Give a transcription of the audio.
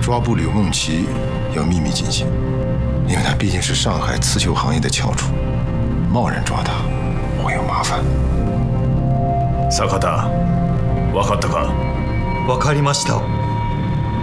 抓捕柳梦琪要秘密进行，因为他毕竟是上海刺绣行业的翘楚，贸然抓他会有麻烦。 坂田，分かったか？ 分かりました。